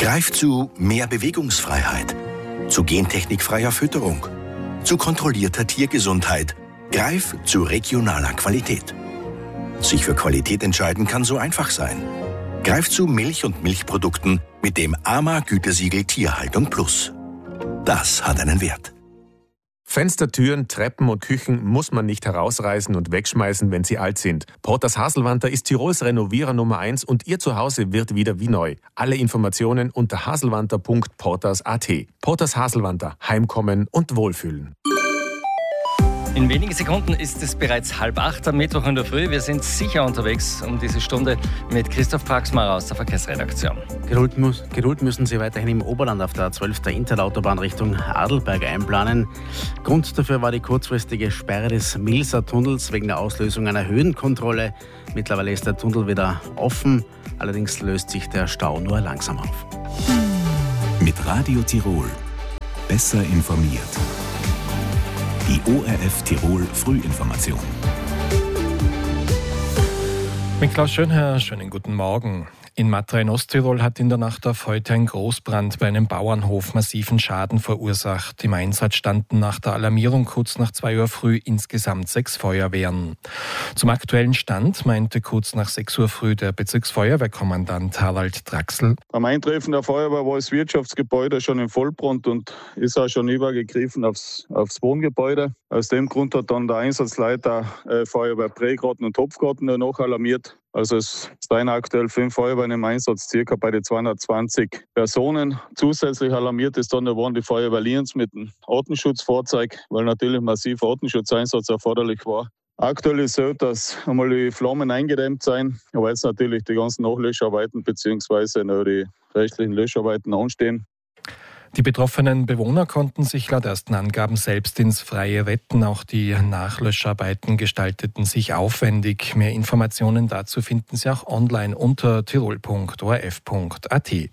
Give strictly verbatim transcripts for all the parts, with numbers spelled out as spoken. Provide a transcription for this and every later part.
Greif zu mehr Bewegungsfreiheit, zu gentechnikfreier Fütterung, zu kontrollierter Tiergesundheit. Greif zu regionaler Qualität. Sich für Qualität entscheiden kann so einfach sein. Greif zu Milch und Milchprodukten mit dem A M A-Gütesiegel Tierhaltung Plus. Das hat einen Wert. Fenster, Türen, Treppen und Küchen muss man nicht herausreißen und wegschmeißen, wenn sie alt sind. Porters Haselwanter ist Tirols Renovierer Nummer eins und Ihr Zuhause wird wieder wie neu. Alle Informationen unter haselwanter punkt porters punkt at. Porters Haselwanter. Heimkommen und Wohlfühlen. In wenigen Sekunden ist es bereits halb acht am Mittwoch in der Früh. Wir sind sicher unterwegs um diese Stunde mit Christoph Praxmar aus der Verkehrsredaktion. Geduld, muss, Geduld müssen Sie weiterhin im Oberland auf der A zwölf der Interautobahn Richtung Adelberg einplanen. Grund dafür war die kurzfristige Sperre des Milser Tunnels wegen der Auslösung einer Höhenkontrolle. Mittlerweile ist der Tunnel wieder offen, allerdings löst sich der Stau nur langsam auf. Mit Radio Tirol. Besser informiert. Die O R F Tirol Frühinformation. Mit Klaus Schönherr, schönen guten Morgen. In Matra in Osttirol hat in der Nacht auf heute ein Großbrand bei einem Bauernhof massiven Schaden verursacht. Im Einsatz standen nach der Alarmierung kurz nach zwei Uhr früh insgesamt sechs Feuerwehren. Zum aktuellen Stand meinte kurz nach sechs Uhr früh der Bezirksfeuerwehrkommandant Harald Draxl. Am Eintreffen der Feuerwehr war das Wirtschaftsgebäude schon in Vollbrand und ist auch schon übergegriffen aufs, aufs Wohngebäude. Aus dem Grund hat dann der Einsatzleiter äh, Feuerwehr Prägarten und Topfgarten noch alarmiert. Also es seien aktuell fünf Feuerwehren im Einsatz, circa bei den zweihundertzwanzig Personen. Zusätzlich alarmiert ist dann waren die Feuerwehr Lienz mit dem Artenschutzfahrzeug, weil natürlich massiver Artenschutzeinsatz erforderlich war. Aktuell ist es so, dass einmal die Flammen eingedämmt sind, aber jetzt natürlich die ganzen Nachlöscharbeiten bzw. noch die rechtlichen Löscharbeiten anstehen. Die betroffenen Bewohner konnten sich laut ersten Angaben selbst ins Freie retten. Auch die Nachlöscharbeiten gestalteten sich aufwendig. Mehr Informationen dazu finden Sie auch online unter tirol punkt o r f punkt a t.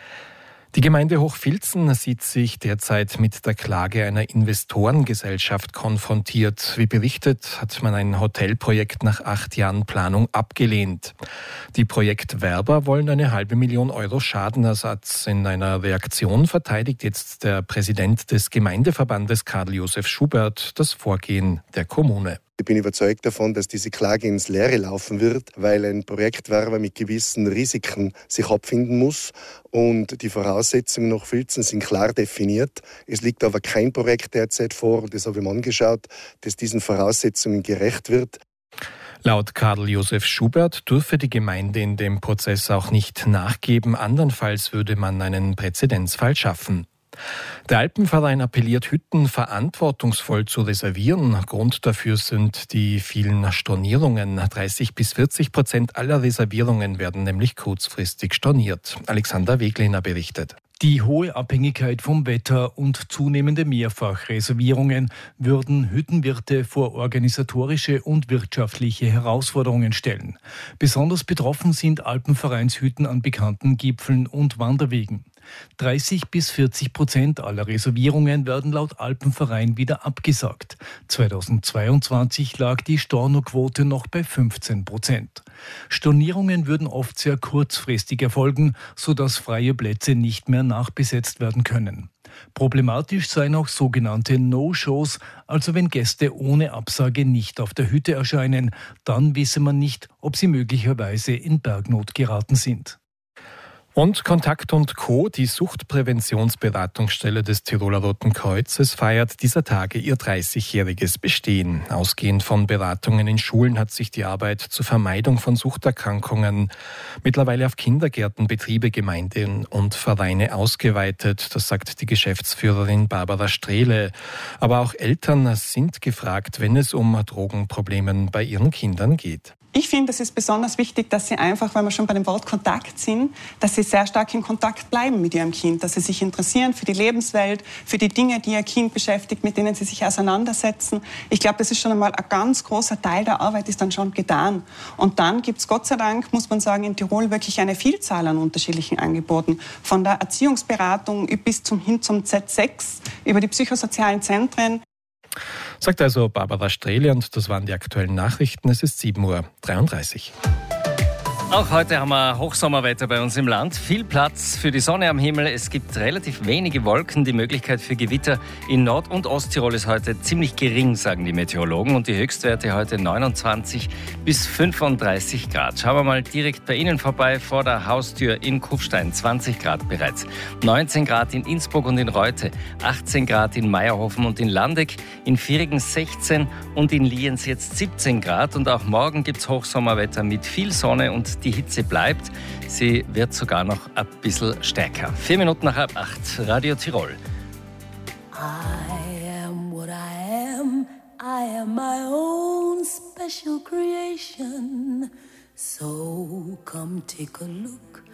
Die Gemeinde Hochfilzen sieht sich derzeit mit der Klage einer Investorengesellschaft konfrontiert. Wie berichtet, hat man ein Hotelprojekt nach acht Jahren Planung abgelehnt. Die Projektwerber wollen eine halbe Million Euro Schadenersatz. In einer Reaktion verteidigt jetzt der Präsident des Gemeindeverbandes Karl-Josef Schubert das Vorgehen der Kommune. Ich bin überzeugt davon, dass diese Klage ins Leere laufen wird, weil ein Projektwerber mit gewissen Risiken sich abfinden muss und die Voraussetzungen nach Filzen sind klar definiert. Es liegt aber kein Projekt derzeit vor, und das habe ich mir angeschaut, das diesen Voraussetzungen gerecht wird. Laut Karl-Josef Schubert dürfe die Gemeinde in dem Prozess auch nicht nachgeben, andernfalls würde man einen Präzedenzfall schaffen. Der Alpenverein appelliert, Hütten verantwortungsvoll zu reservieren. Grund dafür sind die vielen Stornierungen. dreißig bis vierzig Prozent aller Reservierungen werden nämlich kurzfristig storniert. Alexander Wegliner berichtet. Die hohe Abhängigkeit vom Wetter und zunehmende Mehrfachreservierungen würden Hüttenwirte vor organisatorische und wirtschaftliche Herausforderungen stellen. Besonders betroffen sind Alpenvereinshütten an bekannten Gipfeln und Wanderwegen. dreißig bis vierzig Prozent aller Reservierungen werden laut Alpenverein wieder abgesagt. zweitausendzweiundzwanzig lag die Stornoquote noch bei fünfzehn Prozent. Stornierungen würden oft sehr kurzfristig erfolgen, sodass freie Plätze nicht mehr nachbesetzt werden können. Problematisch seien auch sogenannte No-Shows, also wenn Gäste ohne Absage nicht auf der Hütte erscheinen, dann wisse man nicht, ob sie möglicherweise in Bergnot geraten sind. Und Kontakt und Co., die Suchtpräventionsberatungsstelle des Tiroler Roten Kreuzes, feiert dieser Tage ihr dreißigjähriges Bestehen. Ausgehend von Beratungen in Schulen hat sich die Arbeit zur Vermeidung von Suchterkrankungen mittlerweile auf Kindergärten, Betriebe, Gemeinden und Vereine ausgeweitet. Das sagt die Geschäftsführerin Barbara Strehle. Aber auch Eltern sind gefragt, wenn es um Drogenprobleme bei ihren Kindern geht. Ich finde, es ist besonders wichtig, dass Sie einfach, weil wir schon bei dem Wort Kontakt sind, dass Sie sehr stark in Kontakt bleiben mit Ihrem Kind, dass Sie sich interessieren für die Lebenswelt, für die Dinge, die Ihr Kind beschäftigt, mit denen Sie sich auseinandersetzen. Ich glaube, das ist schon einmal ein ganz großer Teil der Arbeit, ist dann schon getan. Und dann gibt es Gott sei Dank, muss man sagen, in Tirol wirklich eine Vielzahl an unterschiedlichen Angeboten. Von der Erziehungsberatung bis zum, hin zum Z sechs, über die psychosozialen Zentren. Sagt also Barbara Strehle, und das waren die aktuellen Nachrichten. Es ist sieben Uhr dreiunddreißig. Auch heute haben wir Hochsommerwetter bei uns im Land. Viel Platz für die Sonne am Himmel. Es gibt relativ wenige Wolken. Die Möglichkeit für Gewitter in Nord- und Osttirol ist heute ziemlich gering, sagen die Meteorologen. Und die Höchstwerte heute neunundzwanzig bis fünfunddreißig Grad. Schauen wir mal direkt bei Ihnen vorbei. Vor der Haustür in Kufstein zwanzig Grad bereits. neunzehn Grad in Innsbruck und in Reute. achtzehn Grad in Meierhofen und in Landeck. In Virigen sechzehn und in Lienz jetzt siebzehn Grad. Und auch morgen gibt es Hochsommerwetter mit viel Sonne und die Hitze bleibt. Sie wird sogar noch ein bisschen stärker. Vier Minuten nach halb acht, Radio Tirol. I am what I am. I am my own special creation. So come take a look